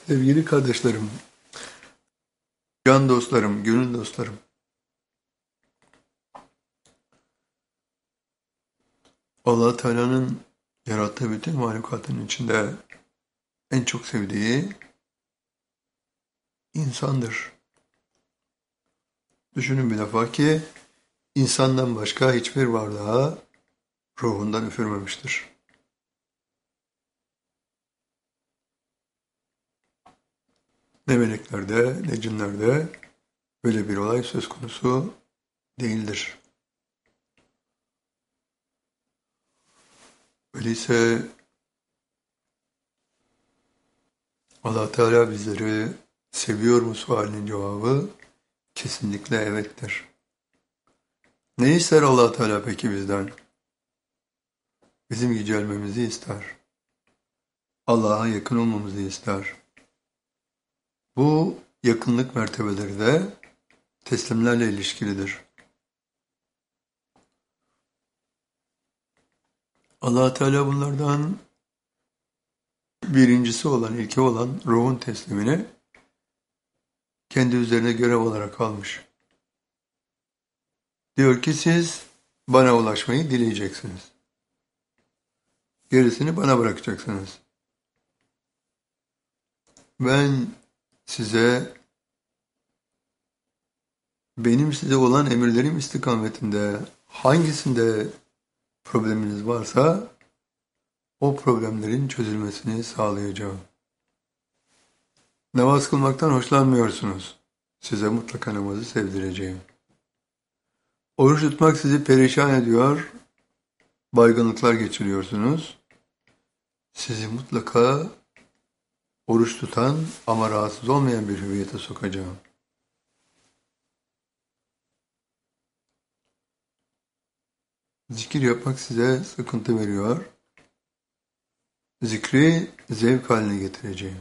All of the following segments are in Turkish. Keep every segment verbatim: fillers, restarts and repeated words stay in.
Sevgili kardeşlerim, can dostlarım, gönül dostlarım. Allah Teala'nın yarattığı bütün mahlukatın içinde en çok sevdiği insandır. Düşünün bir defa ki insandan başka hiçbir varlığa ruhundan üfürmemiştir. Ne meleklerde ne cinlerde böyle bir olay söz konusu değildir. Öyleyse Allah Teala bizleri seviyor mu sualinin cevabı kesinlikle evettir. Ne ister Allah Teala peki bizden? Bizim yücelmemizi ister. Allah'a yakın olmamızı ister. Bu yakınlık mertebeleri de teslimlerle ilişkilidir. Allah Teala bunlardan birincisi olan, ilki olan ruhun teslimini kendi üzerine görev olarak almış. Diyor ki siz bana ulaşmayı dileyeceksiniz. Gerisini bana bırakacaksınız. Ben size benim size olan emirlerim istikametinde hangisinde probleminiz varsa o problemlerin çözülmesini sağlayacağım. Namaz kılmaktan hoşlanmıyorsunuz. Size mutlaka namazı sevdireceğim. Oruç tutmak sizi perişan ediyor. Baygınlıklar geçiriyorsunuz. Sizi mutlaka oruç tutan ama rahatsız olmayan bir hüviyete sokacağım. Zikir yapmak size sıkıntı veriyor. Zikri zevk haline getireceğim.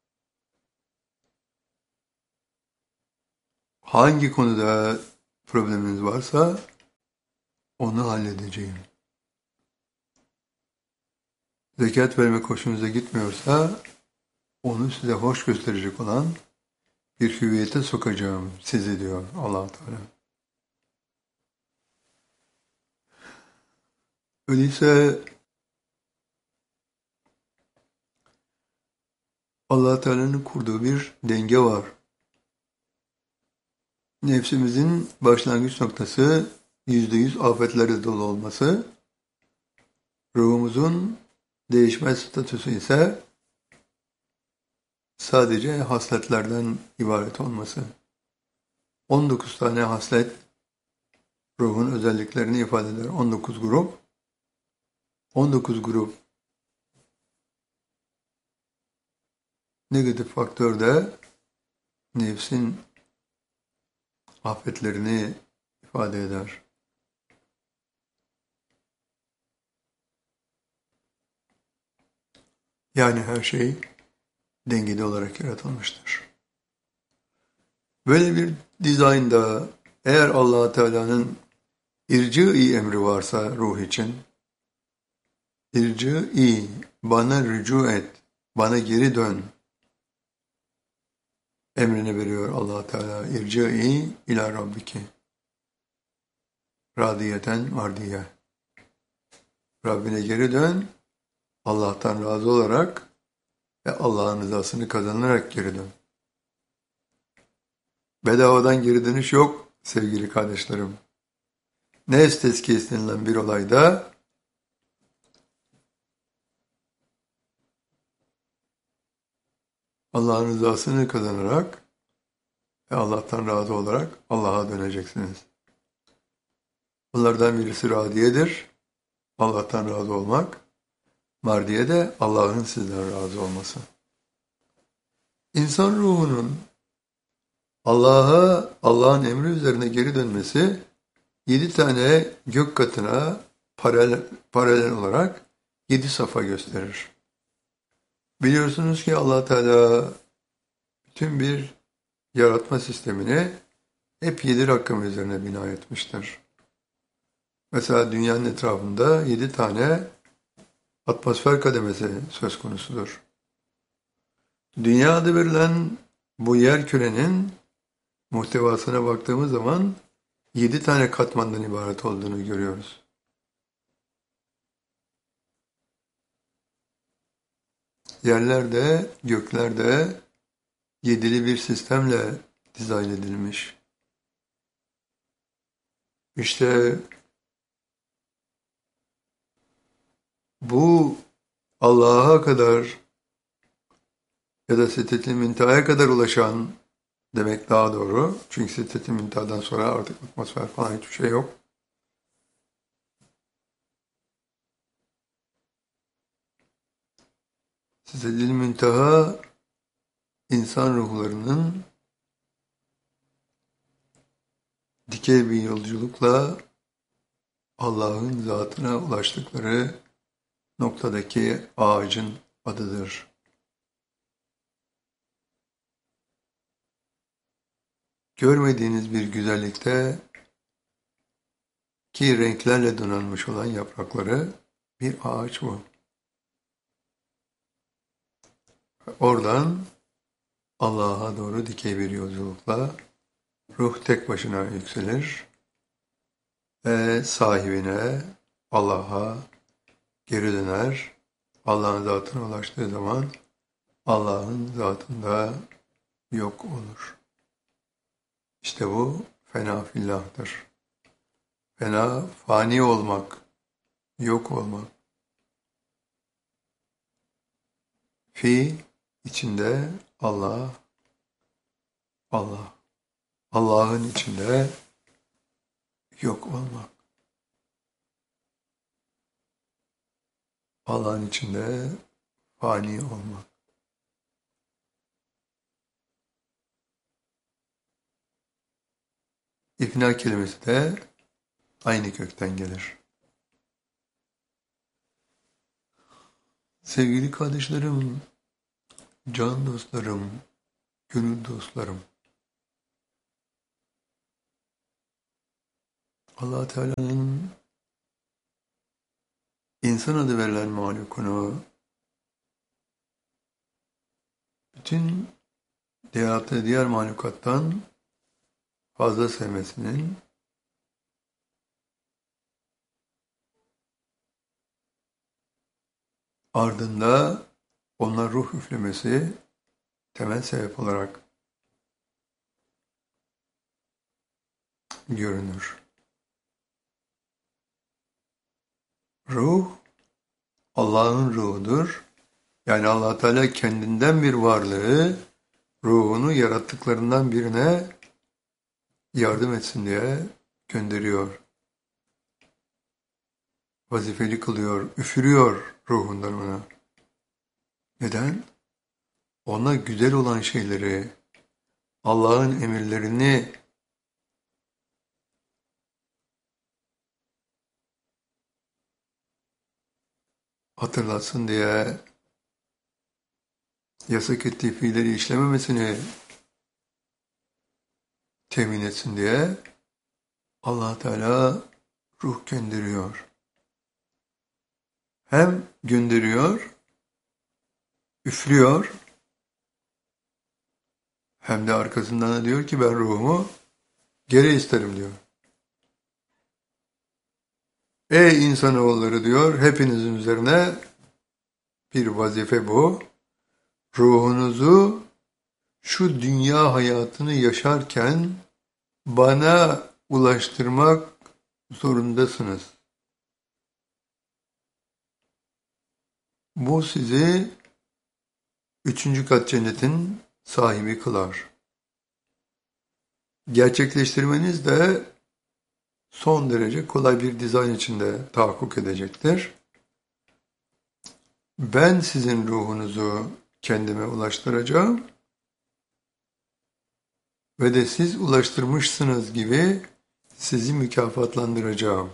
Hangi konuda probleminiz varsa onu halledeceğim. Zekat vermek hoşunuza gitmiyorsa onu size hoş gösterecek olan bir hüviyete sokacağım sizi diyor Allah Teala. Öyleyse Allah Teala'nın kurduğu bir denge var. Nefsimizin başlangıç noktası yüzde yüz afetlerle dolu olması, ruhumuzun değişmez statüsü ise sadece hasletlerden ibaret olması. on dokuz tane haslet ruhun özelliklerini ifade eder. on dokuz grup. on dokuz grup negatif faktör de nefsin afetlerini ifade eder. Yani her şey dengeli olarak yaratılmıştır. Böyle bir dizaynda eğer Allah Teala'nın irci-i emri varsa ruh için, irci-i, bana rücu et, bana geri dön emrini veriyor Allah Teala. İrci-i ila rabbiki. Radiyeten mardiye. Rabbine geri dön, Allah'tan razı olarak ve Allah'ın rızasını kazanarak geri dön. Bedavadan geri dönüş yok sevgili kardeşlerim. Nefs tezkiyesi denilen bir olayda Allah'ın rızasını kazanarak ve Allah'tan razı olarak Allah'a döneceksiniz. Bunlardan birisi radiyedir. Allah'tan razı olmak. Mardiye de Allah'ın sizden razı olması. İnsan ruhunun Allah'a, Allah'ın emri üzerine geri dönmesi yedi tane gök katına paralel, paralel olarak yedi safa gösterir. Biliyorsunuz ki Allah Teala bütün bir yaratma sistemini hep yedi rakam üzerine bina etmiştir. Mesela dünyanın etrafında yedi tane atmosfer kademesi söz konusudur. Dünya adı verilen bu yer kürenin muhtevasına baktığımız zaman yedi tane katmandan ibaret olduğunu görüyoruz. Yerlerde, göklerde yedili bir sistemle dizayn edilmiş. İşte bu Allah'a kadar ya da Sidret-i Münteha'ya kadar ulaşan demek daha doğru. Çünkü Sidret-i Münteha'dan sonra artık atmosfer falan hiçbir şey yok. Sidret-i Münteha insan ruhlarının dikey bir yolculukla Allah'ın zatına ulaştıkları noktadaki ağacın adıdır. Görmediğiniz bir güzellikte ki renklerle donanmış olan yaprakları bir ağaç bu. Oradan Allah'a doğru dikey bir yolculukla ruh tek başına yükselir ve sahibine, Allah'a geri döner. Allah'ın zatına ulaştığı zaman Allah'ın zatında yok olur. İşte bu fena fillah'tır. Fena, fani olmak, yok olmak. Fi, içinde Allah, Allah. Allah'ın içinde yok olmak. Allah'ın içinde fani olmak. İfna kelimesi de aynı kökten gelir. Sevgili kardeşlerim, can dostlarım, gönül dostlarım. Allah Teala'nın insan adı verilen mahlukunu bütün yarattığı diğer mahlukattan fazla sevmesinin ardında ona ruh üflemesi temel sebep olarak görünür. Ruh, Allah'ın ruhudur. Yani Allah Teala kendinden bir varlığı, ruhunu yarattıklarından birine yardım etsin diye gönderiyor. Vazifeli kılıyor, üfürüyor ruhundan ona. Neden? Ona güzel olan şeyleri, Allah'ın emirlerini hatırlatsın diye, yasak ettiği fiilleri işlememesini temin etsin diye Allah Teala ruh gönderiyor. Hem gönderiyor, üflüyor, hem de arkasından da diyor ki ben ruhumu geri isterim diyor. Ey insanoğulları diyor, hepinizin üzerine bir vazife bu. Ruhunuzu şu dünya hayatını yaşarken bana ulaştırmak zorundasınız. Bu sizi üçüncü kat cennetin sahibi kılar. Gerçekleştirmeniz de son derece kolay bir dizayn içinde tahakkuk edecektir. Ben sizin ruhunuzu kendime ulaştıracağım ve de siz ulaştırmışsınız gibi sizi mükafatlandıracağım.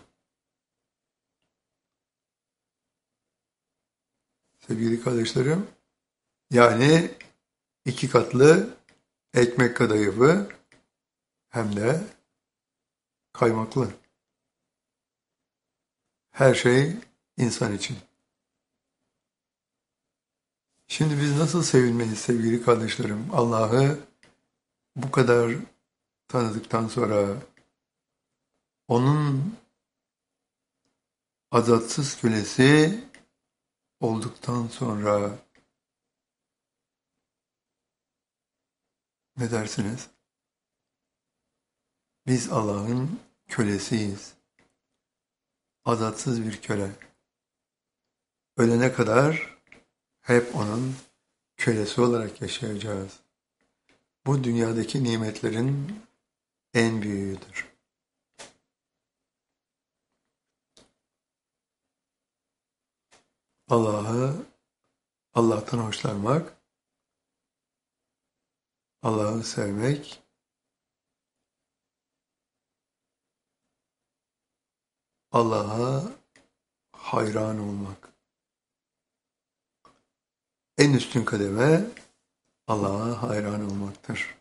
Sevgili kardeşlerim, yani iki katlı ekmek kadayıfı hem de kaymaklı. Her şey insan için. Şimdi biz nasıl sevilmeliyiz sevgili kardeşlerim? Allah'ı bu kadar tanıdıktan sonra, onun azatsız kölesi olduktan sonra ne dersiniz? Biz Allah'ın kölesiyiz. Azatsız bir köle. Ölene kadar hep onun kölesi olarak yaşayacağız. Bu dünyadaki nimetlerin en büyüğüdür. Allah'ı, Allah'tan hoşlanmak, Allah'ı sevmek, Allah'a hayran olmak. En üstün kademe Allah'a hayran olmaktır.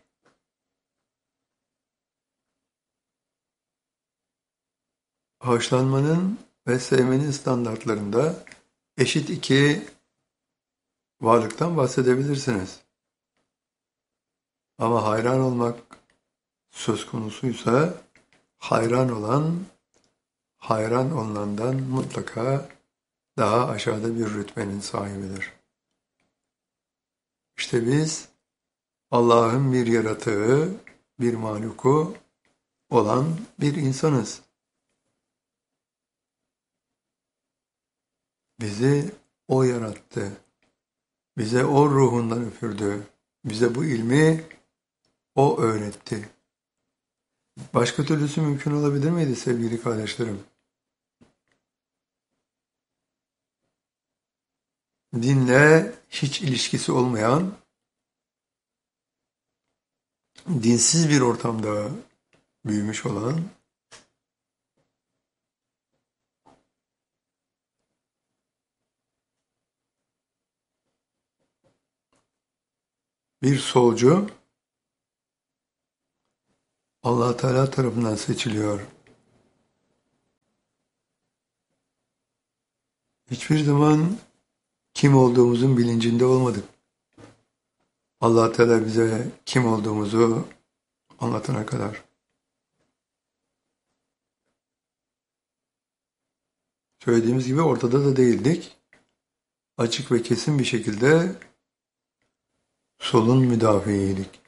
Hoşlanmanın ve sevmenin standartlarında eşit iki varlıktan bahsedebilirsiniz. Ama hayran olmak söz konusuysa hayran olan, hayran olunandan mutlaka daha aşağıda bir rütbenin sahibidir. İşte biz Allah'ın bir yaratığı, bir mahluku olan bir insanız. Bizi O yarattı. Bize O ruhundan üfürdü. Bize bu ilmi O öğretti. Başka türlüsü mümkün olabilir miydi sevgili kardeşlerim? Dinle hiç ilişkisi olmayan, dinsiz bir ortamda büyümüş olan, bir solcu Allah Teala tarafından seçiliyor. Hiçbir zaman kim olduğumuzun bilincinde olmadık. Allah Teala bize kim olduğumuzu anlatana kadar. Söylediğimiz gibi ortada da değildik. Açık ve kesin bir şekilde solun müdafiiydik.